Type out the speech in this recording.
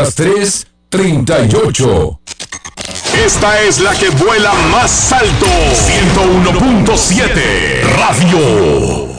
las 3:38. Esta es la que vuela más alto. 101.7 Radio.